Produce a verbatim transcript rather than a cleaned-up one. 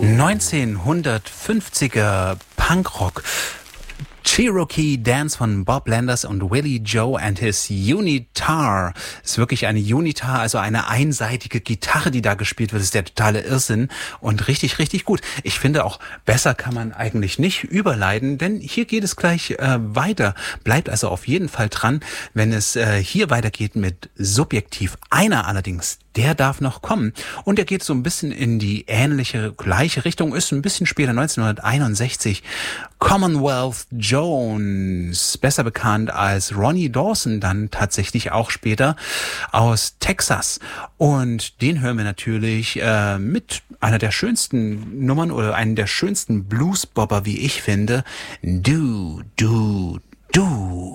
neunzehnhundertfünfziger Punkrock. Cherokee Dance von Bob Landers und Willie Joe and his Unitar. Ist wirklich eine Unitar, also eine einseitige Gitarre, die da gespielt wird. Das ist der totale Irrsinn und richtig, richtig gut. Ich finde auch, besser kann man eigentlich nicht überleiten, denn hier geht es gleich äh, weiter. Bleibt also auf jeden Fall dran, wenn es äh, hier weitergeht mit Subjektiv. Einer allerdings, der darf noch kommen. Und er geht so ein bisschen in die ähnliche, gleiche Richtung, ist ein bisschen später, neunzehnhunderteinundsechzig. Commonwealth Jones, besser bekannt als Ronnie Dawson, dann tatsächlich auch später aus Texas. Und den hören wir natürlich äh, mit einer der schönsten Nummern oder einem der schönsten Bluesbobber, wie ich finde. Du, du, du.